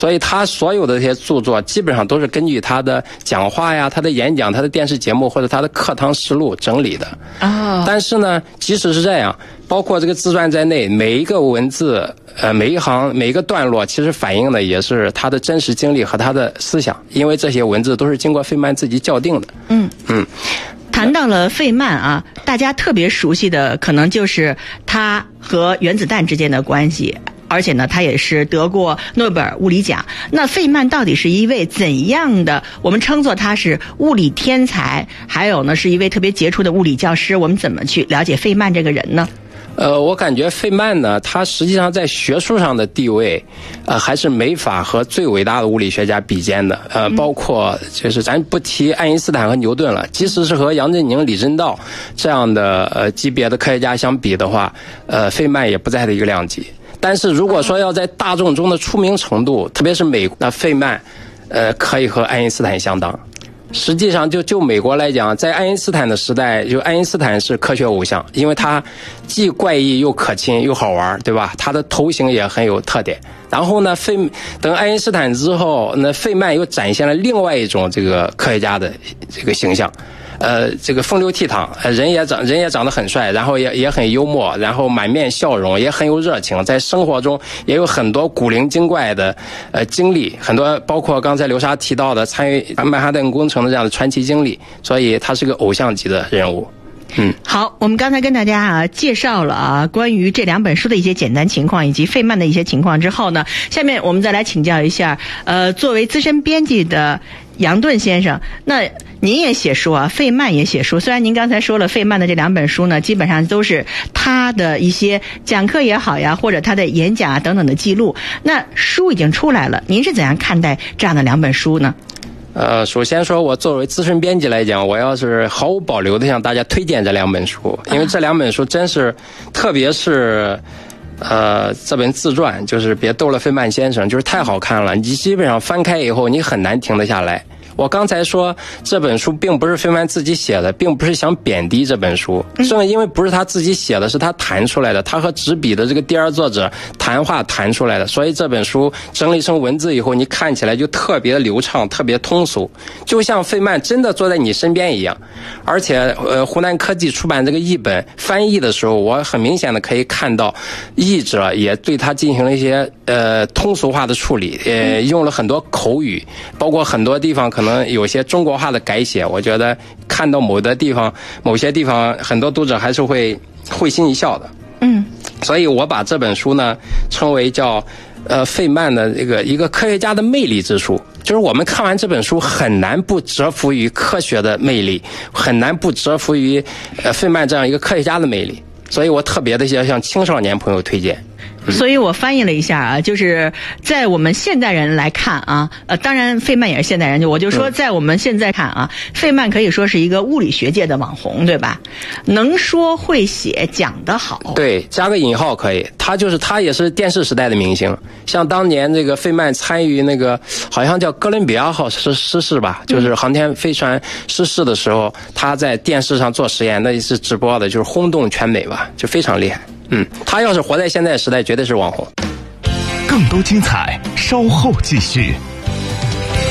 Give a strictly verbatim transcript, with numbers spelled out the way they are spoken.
所以他所有的这些著作基本上都是根据他的讲话呀、他的演讲、他的电视节目或者他的课堂实录整理的。 哦。 但是呢，即使是这样，包括这个自传在内，每一个文字、呃，每一行、每一个段落，其实反映的也是他的真实经历和他的思想，因为这些文字都是经过费曼自己校订的。 嗯嗯。 谈到了费曼啊，大家特别熟悉的可能就是他和原子弹之间的关系。而且呢，他也是得过诺贝尔物理奖。那费曼到底是一位怎样的？我们称作他是物理天才，还有呢是一位特别杰出的物理教师。我们怎么去了解费曼这个人呢？ 呃，我感觉费曼呢，他实际上在学术上的地位，呃，还是没法和最伟大的物理学家比肩的。呃，包括就是咱不提爱因斯坦和牛顿了，即使是和杨振宁、李政道这样的呃级别的科学家相比的话，呃，费曼也不在他一个量级。但是如果说要在大众中的出名程度，特别是美国，那费曼，呃，可以和爱因斯坦相当。实际上就，就就美国来讲，在爱因斯坦的时代，就爱因斯坦是科学偶像，因为他既怪异又可亲又好玩，对吧？他的头型也很有特点。然后呢，费等爱因斯坦之后，那费曼又展现了另外一种这个科学家的这个形象。呃，这个风流倜傥，人也长人也长得很帅，然后也也很幽默，然后满面笑容，也很有热情，在生活中也有很多古灵精怪的呃经历，很多包括刚才刘莎提到的参与曼哈顿工程的这样的传奇经历，所以他是个偶像级的人物。嗯， 好，我们刚才跟大家啊介绍了啊关于这两本书的一些简单情况以及费曼的一些情况之后呢，下面我们再来请教一下，呃，作为资深编辑的杨顿先生，那您也写书啊，费曼也写书。虽然您刚才说了，费曼的这两本书呢，基本上都是他的一些讲课也好呀，或者他的演讲啊等等的记录。那书已经出来了，您是怎样看待这样的两本书呢？ 呃，首先说，我作为资深编辑来讲，我要是毫无保留的向大家推荐这两本书，因为这两本书真是，特别是。呃，这本自传就是别逗了费曼先生，就是太好看了，你基本上翻开以后你很难停得下来。我刚才说这本书并不是费曼自己写的，并不是想贬低这本书，正因为不是他自己写的，是他谈出来的，他和执笔的这个第二作者谈话谈出来的，所以这本书整理成文字以后，你看起来就特别流畅，特别通俗，就像费曼真的坐在你身边一样。而且呃，湖南科技出版这个译本翻译的时候，我很明显的可以看到译者也对他进行了一些呃通俗化的处理，呃，用了很多口语，包括很多地方可能有些中国化的改写，我觉得看到某的地方某些地方很多读者还是会会心一笑的。 嗯， 所以我把这本书呢称为叫呃费曼的这个一个科学家的魅力之书，就是我们看完这本书很难不折服于科学的魅力，很难不折服于呃费曼这样一个科学家的魅力，所以我特别的想向青少年朋友推荐。 所以我翻译了一下啊，就是在我们现代人来看啊，呃，当然费曼也是现代人，我就说在我们现在看啊，费曼可以说是一个物理学界的网红，对吧？能说会写，讲得好。 对，加个引号可以。他就是他也是电视时代的明星，像当年这个费曼参与那个好像叫哥伦比亚号失失事吧，就是航天飞船失事的时候，他在电视上做实验，那是直播的，就是轰动全美吧，就非常厉害。嗯，他要是活在现在时代，绝对是网红。 更多精彩，稍后继续。